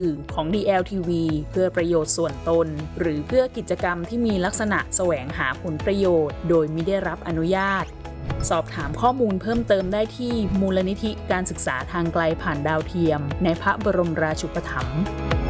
ของ DLTV เพื่อประโยชน์ส่วนตนหรือเพื่อกิจกรรมที่มีลักษณะแสวงหาผลประโยชน์โดยมิได้รับอนุญาตสอบถามข้อมูลเพิ่มเติมได้ที่มูลนิธิการศึกษาทางไกลผ่านดาวเทียมในพระบรมราชูปถัมภ์